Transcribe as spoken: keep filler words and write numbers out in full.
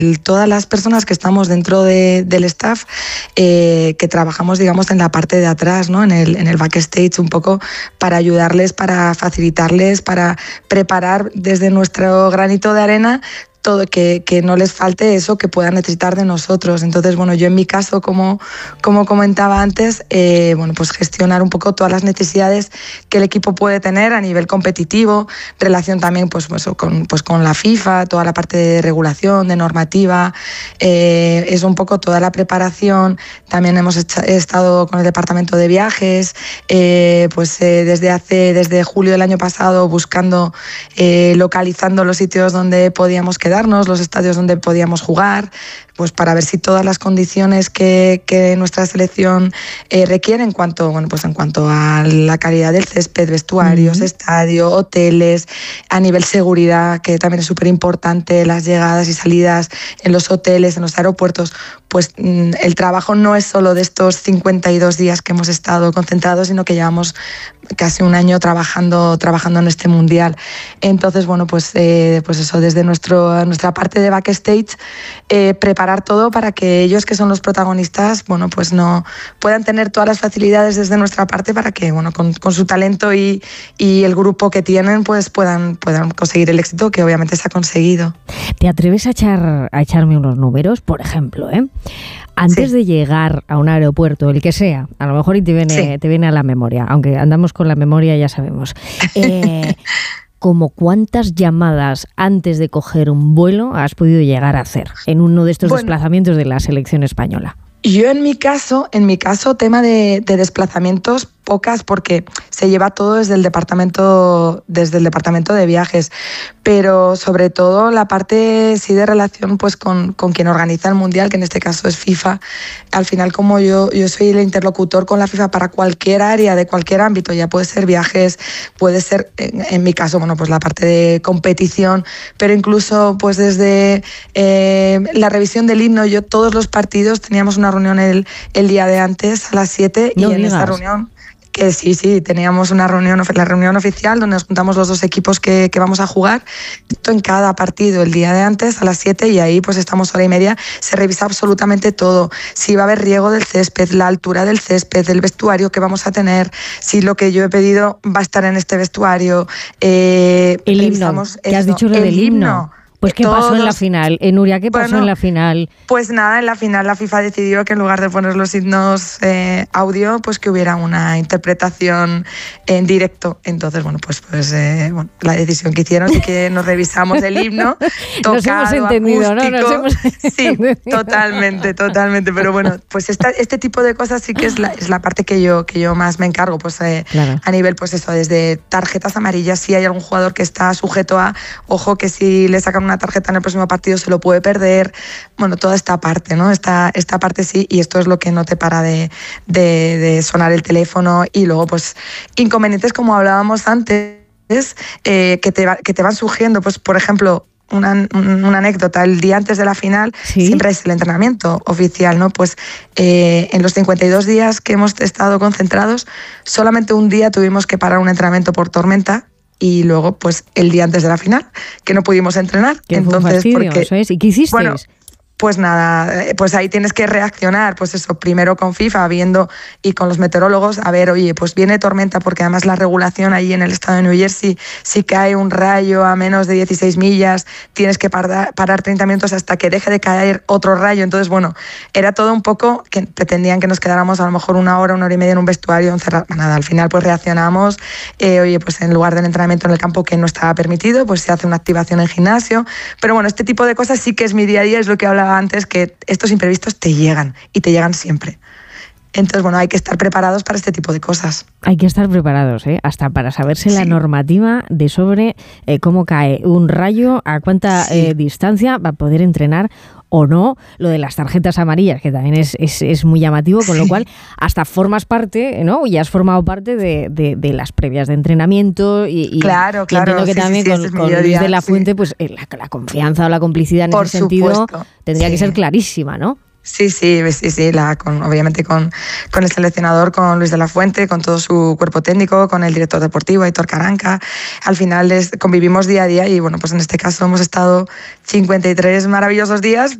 todas las personas que estamos dentro de, del staff, eh, que trabajamos, digamos, en la parte de atrás, ¿no? en, el, en el backstage, un poco para ayudarles, para facilitarles, para preparar desde nuestro granito de arena todo, que, que no les falte eso que puedan necesitar de nosotros. Entonces, bueno, yo en mi caso, como, como comentaba antes, eh, bueno, pues gestionar un poco todas las necesidades que el equipo puede tener a nivel competitivo, relación también pues, pues, con, pues, con la FIFA, toda la parte de regulación, de normativa, eh, es un poco toda la preparación. También hemos hecho, he estado con el departamento de viajes, eh, pues eh, desde hace, desde julio del año pasado, buscando, eh, localizando los sitios donde podíamos quedar, los estadios donde podíamos jugar, pues para ver si todas las condiciones que, que nuestra selección eh, requiere en cuanto, bueno, pues en cuanto a la calidad del césped, vestuarios, uh-huh. estadio, hoteles, a nivel seguridad, que también es súper importante, las llegadas y salidas en los hoteles, en los aeropuertos, pues mm, el trabajo no es solo de estos cincuenta y dos días que hemos estado concentrados, sino que llevamos casi un año trabajando, trabajando en este mundial. Entonces, bueno, pues, eh, pues eso, desde nuestro, nuestra parte de backstage, eh, preparar todo para que ellos, que son los protagonistas, bueno, pues no puedan tener todas las facilidades desde nuestra parte para que, bueno, con, con su talento y, y el grupo que tienen, pues puedan, puedan conseguir el éxito que obviamente se ha conseguido. ¿Te atreves a echar a echarme unos números, por ejemplo, eh? Antes sí. de llegar a un aeropuerto, el que sea, a lo mejor y te viene, sí. te viene a la memoria, aunque andamos con la memoria, ya sabemos. Eh, ¿Cómo cuántas llamadas antes de coger un vuelo has podido llegar a hacer en uno de estos bueno, desplazamientos de la selección española? Yo en mi caso, en mi caso, tema de, de desplazamientos, pocas, porque se lleva todo desde el departamento, desde el departamento de viajes, pero sobre todo la parte sí de relación pues con, con quien organiza el mundial, que en este caso es FIFA. Al final, como yo, yo soy el interlocutor con la FIFA para cualquier área, de cualquier ámbito, ya puede ser viajes, puede ser, en, en mi caso, bueno, pues la parte de competición, pero incluso pues desde eh, la revisión del himno, yo todos los partidos teníamos una reunión el, el día de antes a las siete no y en digas. Esta reunión que sí, sí, teníamos una reunión, la reunión oficial donde nos juntamos los dos equipos que, que vamos a jugar, esto en cada partido el día de antes a las siete y ahí pues estamos hora y media, se revisa absolutamente todo, si va a haber riego del césped, la altura del césped, el vestuario que vamos a tener, si lo que yo he pedido va a estar en este vestuario. Eh, el himno, ¿qué has dicho lo del himno? himno. Pues ¿qué Todos, pasó en la final? En Nuria, ¿qué pasó bueno, en la final? Pues nada, en la final la FIFA decidió que en lugar de poner los himnos eh, audio, pues que hubiera una interpretación en directo. Entonces, bueno, pues, pues eh, bueno, la decisión que hicieron es que nos revisamos el himno, tocado, nos hemos entendido, acústico. ¿no? Nos hemos sí, entendido. totalmente, totalmente. Pero bueno, pues esta, este tipo de cosas sí que es la, es la parte que yo, que yo más me encargo, pues eh, claro. a nivel, pues eso, desde tarjetas amarillas, si hay algún jugador que está sujeto a, ojo, que si le sacan una tarjeta en el próximo partido se lo puede perder, bueno, toda esta parte, ¿no? Esta, esta parte sí, y esto es lo que no te para de, de, de sonar el teléfono y luego pues inconvenientes como hablábamos antes, eh, que, te va, que te van surgiendo, pues por ejemplo, Una, una anécdota, el día antes de la final ¿Sí? siempre es el entrenamiento oficial, ¿no? Pues eh, en los cincuenta y dos días que hemos estado concentrados, solamente un día tuvimos que parar un entrenamiento por tormenta y luego pues el día antes de la final, que no pudimos entrenar. ¿Qué Entonces, fue un fastidio, porque, eso es? ¿Y qué hicisteis? Bueno, pues nada, pues ahí tienes que reaccionar, pues eso, primero con FIFA, viendo y con los meteorólogos, a ver, oye, pues viene tormenta, porque además la regulación ahí en el estado de New Jersey, si cae un rayo a menos de dieciséis millas, tienes que parar, parar treinta minutos hasta que deje de caer otro rayo. Entonces, bueno, era todo un poco que pretendían que nos quedáramos a lo mejor una hora, una hora y media en un vestuario encerrado. Nada, al final pues reaccionamos, eh, oye, pues en lugar del entrenamiento en el campo que no estaba permitido, pues se hace una activación en gimnasio. Pero bueno, este tipo de cosas sí que es mi día a día, es lo que hablaba antes, que estos imprevistos te llegan y te llegan siempre. Entonces, bueno, hay que estar preparados para este tipo de cosas. Hay que estar preparados, ¿eh? Hasta para saberse sí. la normativa de sobre eh, cómo cae un rayo, a cuánta sí. eh, distancia va a poder entrenar o no, lo de las tarjetas amarillas, que también es, es, es muy llamativo, con sí. lo cual hasta formas parte, ¿no? Y has formado parte de, de, de las previas de entrenamiento y, y claro, claro. entiendo que sí, también sí, sí, con, es con Luis día, de la sí. Fuente, pues la, la confianza o la complicidad en Por ese sentido supuesto. tendría sí. que ser clarísima, ¿no? Sí, sí, sí, sí, la, con, obviamente con, con el seleccionador, con Luis de la Fuente, con todo su cuerpo técnico, con el director deportivo, Aitor Caranca. Al final les, convivimos día a día y bueno, pues en este caso hemos estado cincuenta y tres maravillosos días,